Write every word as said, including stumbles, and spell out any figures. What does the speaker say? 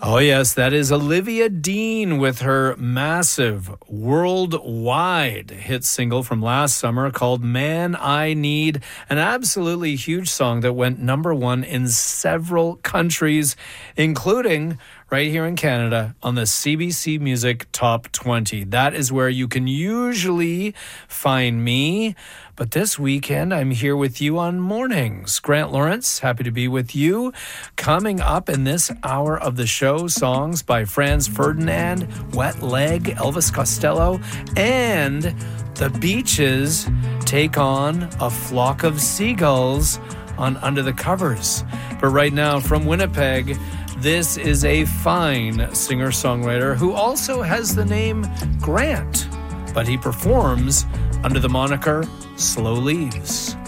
Oh, yes, that is Olivia Dean with her massive worldwide hit single from last summer called Man I Need, an absolutely huge song that went number one in several countries, including right here in Canada on the C B C Music Top twenty. That is where you can usually find me. But this weekend, I'm here with you on Mornings. Grant Lawrence, happy to be with you. Coming up in this hour of the show, songs by Franz Ferdinand, Wet Leg, Elvis Costello, and the Beaches take on A Flock of Seagulls on Under the Covers. But right now, from Winnipeg, this is a fine singer-songwriter who also has the name Grant, but he performs under the moniker Slow Leaves.